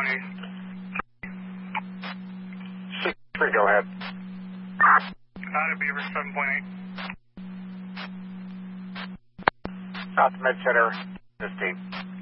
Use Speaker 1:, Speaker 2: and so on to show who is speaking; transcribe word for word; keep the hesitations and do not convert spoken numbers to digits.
Speaker 1: eight.
Speaker 2: six three, go ahead.
Speaker 1: Out of Beaver, seven point eight.
Speaker 2: South Med Center, fifteen.